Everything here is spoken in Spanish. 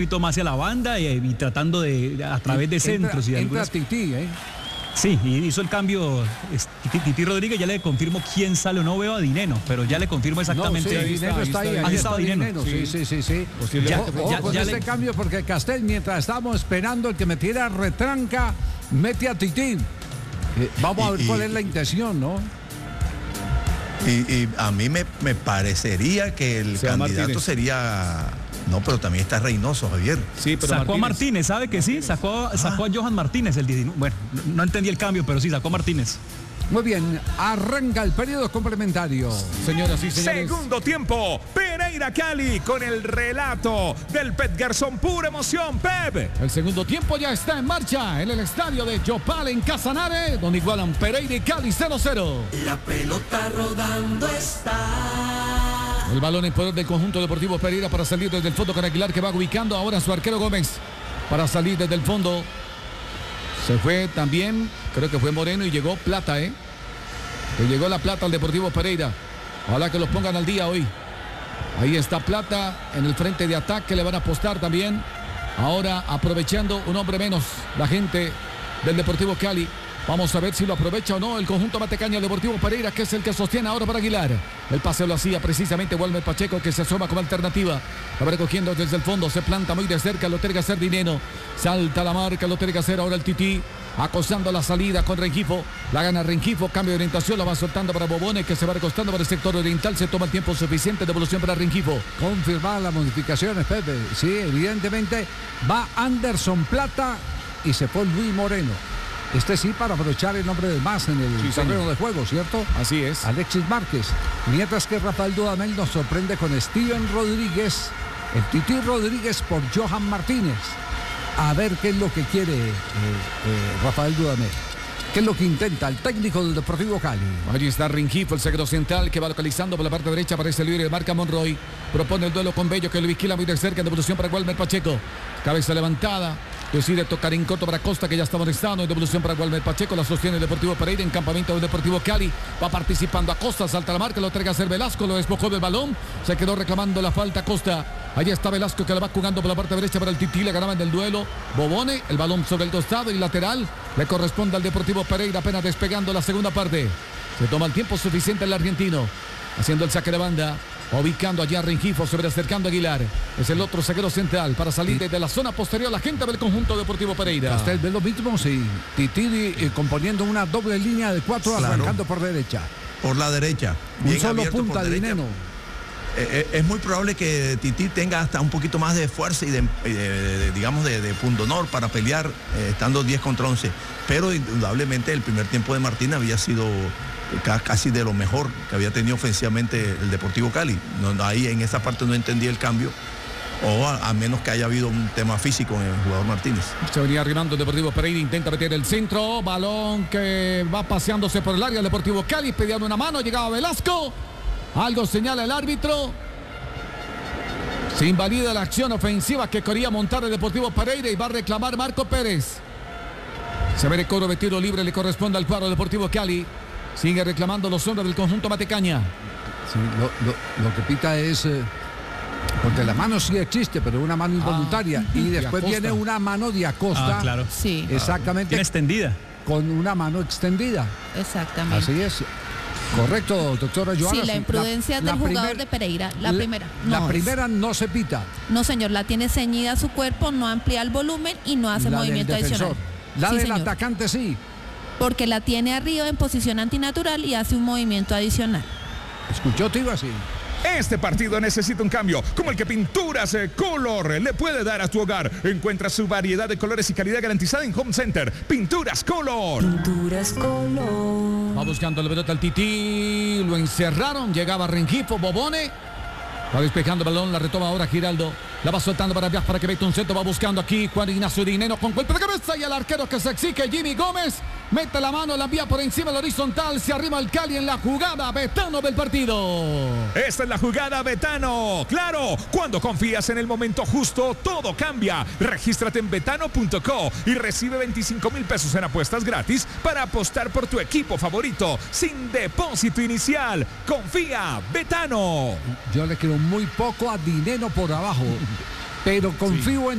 poquito más hacia la banda y tratando de a través de centros y de entra algunas... Tití, Sí, y hizo el cambio Titi Rodríguez. Ya le confirmo quién sale o no. Veo a Dineno, pero ya le confirmo exactamente. No, sí, Dineno está ahí. Ahí estaba Dineno. Sí. Ojo con este cambio, porque Castel, mientras estábamos esperando el que metiera retranca, mete a Tití. Vamos a ver cuál es la intención, ¿no? Y a mí me parecería que el candidato Martínez sería... No, pero también está Reynoso, Javier. Sí, pero sacó a Martínez, ¿sabe que sí? Sacó a Johan Martínez el 19. Bueno, no entendí el cambio, pero sí, sacó a Martínez. Muy bien, arranca el periodo complementario. Señoras y señores. Segundo tiempo, Pereira Cali con el relato del Pep Garzón, pura emoción, Pep. El segundo tiempo ya está en marcha en el estadio de Yopal en Casanare, donde igualan Pereira y Cali 0-0. La pelota rodando está. El balón en poder del conjunto deportivo Pereira para salir desde el fondo con Aguilar, que va ubicando ahora a su arquero Gómez para salir desde el fondo. Se fue también, creo que fue Moreno y llegó Plata, Le llegó la Plata al Deportivo Pereira. Ojalá que los pongan al día hoy. Ahí está Plata en el frente de ataque, le van a apostar también. Ahora aprovechando un hombre menos la gente del Deportivo Cali. Vamos a ver si lo aprovecha o no el conjunto Matecaña Deportivo Pereira, que es el que sostiene ahora para Aguilar. El pase lo hacía precisamente Walmer Pacheco, que se asoma como alternativa. Va recogiendo desde el fondo, se planta muy de cerca, lo tiene que hacer Dineno. Salta la marca, lo tiene que hacer ahora el Tití. Acosando la salida con Rengifo. La gana Rengifo, cambio de orientación, la va soltando para Bobone, que se va recostando para el sector oriental. Se toma el tiempo suficiente de evolución para Rengifo. Confirmada las modificaciones, Pepe. Sí, evidentemente va Anderson Plata y se fue Luis Moreno. Este sí, para aprovechar el nombre del más en el terreno de juego, ¿cierto? Así es. Alexis Márquez. Mientras que Rafael Dudamel nos sorprende con Steven Rodríguez, el Tití Rodríguez por Johan Martínez. A ver qué es lo que quiere Rafael Dudamel. ¿Qué es lo que intenta el técnico del Deportivo Cali? Allí está Rengifo, el zaguero central, que va localizando por la parte derecha. Aparece libre, marca Monroy. Propone el duelo con Bello, que lo vigila muy de cerca. En devolución para Walmer Pacheco. Cabeza levantada. Decide tocar en corto para Costa, que ya está molestando. En devolución para Walmer Pacheco. La sostiene el Deportivo Pereira en campamento del Deportivo Cali. Va participando a Costa. Salta la marca. Lo entrega a hacer Velasco. Lo despojó del balón. Se quedó reclamando la falta Costa. Allí está Velasco, que la va jugando por la parte derecha para el Tití. Le ganaban del duelo Bobone. El balón sobre el costado y lateral. Le corresponde al Deportivo Pereira, apenas despegando la segunda parte. Se toma el tiempo suficiente el argentino. Haciendo el saque de banda. Ubicando allá a Rengifo, sobre acercando a Aguilar. Es el otro zaguero central para salir desde la zona posterior la gente del conjunto Deportivo Pereira. Castel ve lo mismo, sí. Tití componiendo una doble línea de 4, claro, arrancando por derecha. Por la derecha. Un solo punta de Dineno. Es muy probable que Tití tenga hasta un poquito más de fuerza y digamos de pundonor para pelear estando 10 contra 11. Pero indudablemente el primer tiempo de Martín había sido casi de lo mejor que había tenido ofensivamente el Deportivo Cali. Ahí en esa parte no entendí el cambio, o a menos que haya habido un tema físico en el jugador Martínez. Se venía arribando el Deportivo Pereira, intenta meter el centro, balón que va paseándose por el área del Deportivo Cali, pidiendo una mano, llegaba Velasco, algo señala el árbitro. Se invalida la acción ofensiva que quería montar el Deportivo Pereira y va a reclamar Marco Pérez. Se ve el cobro de tiro libre, le corresponde al cuadro Deportivo Cali. Sigue reclamando los hombres del conjunto Matecaña. Sí, lo que pita es... porque la mano sí existe, pero una mano involuntaria. Y después viene una mano de Acosta. Claro. Sí. Exactamente. Tiene extendida. Con una mano extendida. Exactamente. Así es. Correcto, doctora Joana. Sí, la imprudencia del jugador de Pereira. La primera. La primera no se pita. No, señor. La tiene ceñida a su cuerpo, no amplía el volumen y no hace movimiento adicional. La sí, del señor. atacante sí. Porque la tiene arriba en posición antinatural y hace un movimiento adicional. ¿Escuchó, Tiba? Sí. Este partido necesita un cambio, como el que Pinturas Color le puede dar a tu hogar. Encuentra su variedad de colores y calidad garantizada en Home Center. Pinturas Color. Pinturas Color. Va buscando la pelota al Tití. Lo encerraron. Llegaba Rengifo, Bobone. Va despejando el balón. La retoma ahora Giraldo. La va soltando para que mete un centro. Va buscando aquí Juan Ignacio Dineno con golpe de cabeza. Y el arquero que se exige, Jimmy Gómez. Mete la mano, la envía por encima del horizontal. Se arrima el Cali en la jugada. Betano del partido. Esta es la jugada, Betano. Claro, cuando confías en el momento justo, todo cambia. Regístrate en betano.co y recibe 25,000 pesos en apuestas gratis para apostar por tu equipo favorito sin depósito inicial. Confía, Betano. Yo le quiero muy poco a Dineno por abajo. pero confío en